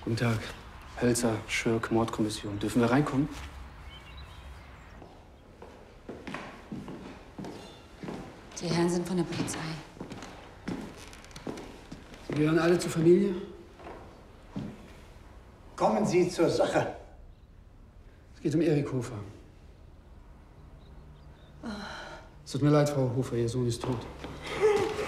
Guten Tag. Hölzer, Schürk, Mordkommission. Dürfen wir reinkommen? Die Herren sind von der Polizei. Sie gehören alle zur Familie? Kommen Sie zur Sache. Es geht um Erik Hofer. Es tut mir leid, Frau Hofer, Ihr Sohn ist tot.